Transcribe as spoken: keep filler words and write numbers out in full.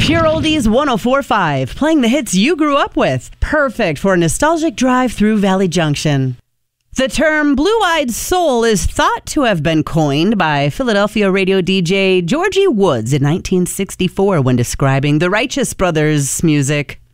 Pure Oldies one oh four point five, playing the hits you grew up with. Perfect for a nostalgic drive through Valley Junction. The term blue-eyed soul is thought to have been coined by Philadelphia radio D J Georgie Woods in nineteen sixty-four when describing the Righteous Brothers' music.